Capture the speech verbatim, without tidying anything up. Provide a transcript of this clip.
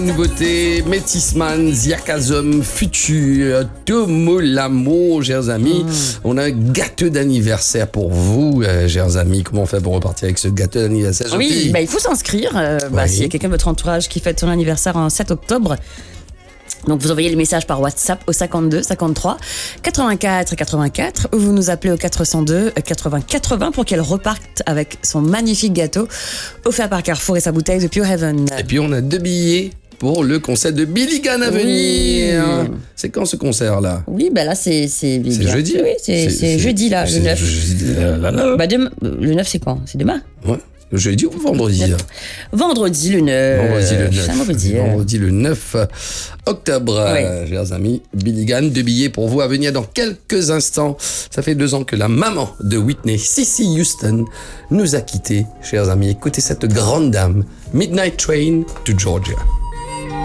Nouveauté, Métisman, Ziakazom, Futur, Tomolamo, chers amis. Mmh. On a un gâteau d'anniversaire pour vous, euh, chers amis. Comment on fait pour repartir avec ce gâteau d'anniversaire? Oui, bah, il faut s'inscrire. Euh, bah, oui. S'il y a quelqu'un de votre entourage qui fête son anniversaire en sept octobre, donc vous envoyez le message par WhatsApp au cinquante-deux cinquante-trois quatre-vingt-quatre quatre-vingt-quatre ou vous nous appelez au quatre cent deux quatre-vingts quatre-vingts pour qu'elle reparte avec son magnifique gâteau offert par Carrefour et sa bouteille de Pure Heaven. Et puis on a deux billets pour le concert de Billy Gunn à venir. Oui. C'est quand ce concert-là? Oui, ben là c'est c'est, c'est jeudi. Oui, c'est, c'est, c'est jeudi là, le neuf. Jeudi, là, là, là. Bah, demain, le neuf c'est quand? C'est demain? Ouais. Jeudi ou vendredi? Vendredi le neuf. Vendredi le neuf. Vendredi, vendredi le neuf octobre, oui. euh, chers amis. Billy Gunn, deux billets pour vous à venir dans quelques instants. Ça fait deux ans que la maman de Whitney, Cissy Houston, nous a quittés, chers amis. Écoutez cette grande dame, Midnight Train to Georgia.